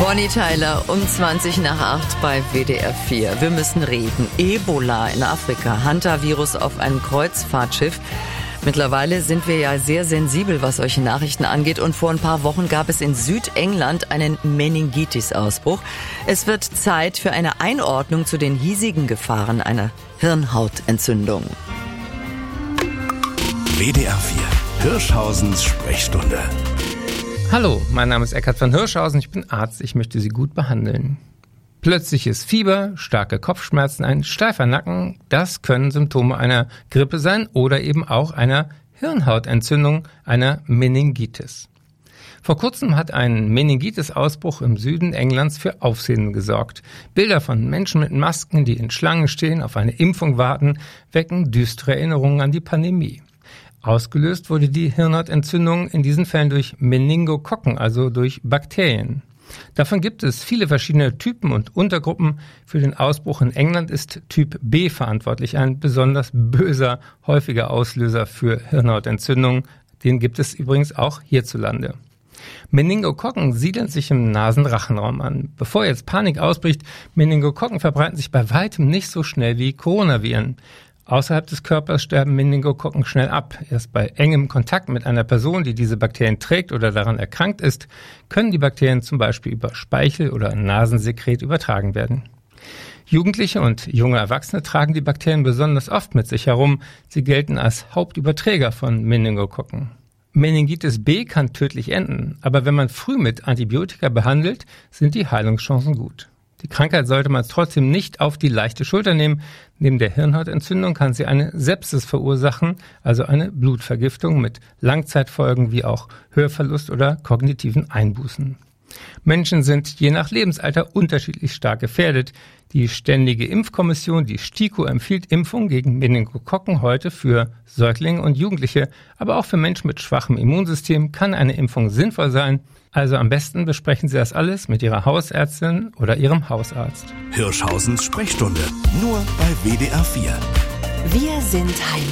Bonnie Tyler um 20:08 bei WDR 4. Wir müssen reden. Ebola in Afrika, Hantavirus auf einem Kreuzfahrtschiff. Mittlerweile sind wir ja sehr sensibel, was solche Nachrichten angeht. Und vor ein paar Wochen gab es in Südengland einen Meningitis-Ausbruch. Es wird Zeit für eine Einordnung zu den hiesigen Gefahren einer Hirnhautentzündung. WDR 4, Hirschhausens Sprechstunde. Hallo, mein Name ist Eckhard von Hirschhausen, ich bin Arzt, ich möchte Sie gut behandeln. Plötzliches Fieber, starke Kopfschmerzen, ein steifer Nacken, das können Symptome einer Grippe sein oder eben auch einer Hirnhautentzündung, einer Meningitis. Vor kurzem hat ein Meningitis-Ausbruch im Süden Englands für Aufsehen gesorgt. Bilder von Menschen mit Masken, die in Schlangen stehen, auf eine Impfung warten, wecken düstere Erinnerungen an die Pandemie. Ausgelöst wurde die Hirnhautentzündung in diesen Fällen durch Meningokokken, also durch Bakterien. Davon gibt es viele verschiedene Typen und Untergruppen. Für den Ausbruch in England ist Typ B verantwortlich, ein besonders böser, häufiger Auslöser für Hirnhautentzündung. Den gibt es übrigens auch hierzulande. Meningokokken siedeln sich im Nasenrachenraum an. Bevor jetzt Panik ausbricht, Meningokokken verbreiten sich bei weitem nicht so schnell wie Coronaviren. Außerhalb des Körpers sterben Meningokokken schnell ab. Erst bei engem Kontakt mit einer Person, die diese Bakterien trägt oder daran erkrankt ist, können die Bakterien zum Beispiel über Speichel oder Nasensekret übertragen werden. Jugendliche und junge Erwachsene tragen die Bakterien besonders oft mit sich herum. Sie gelten als Hauptüberträger von Meningokokken. Meningitis B kann tödlich enden, aber wenn man früh mit Antibiotika behandelt, sind die Heilungschancen gut. Die Krankheit sollte man trotzdem nicht auf die leichte Schulter nehmen. Neben der Hirnhautentzündung kann sie eine Sepsis verursachen, also eine Blutvergiftung mit Langzeitfolgen wie auch Hörverlust oder kognitiven Einbußen. Menschen sind je nach Lebensalter unterschiedlich stark gefährdet. Die Ständige Impfkommission, die STIKO, empfiehlt Impfungen gegen Meningokokken heute für Säuglinge und Jugendliche, aber auch für Menschen mit schwachem Immunsystem kann eine Impfung sinnvoll sein. Also am besten besprechen Sie das alles mit Ihrer Hausärztin oder Ihrem Hausarzt. Hirschhausens Sprechstunde, nur bei WDR 4. Wir sind Heimat.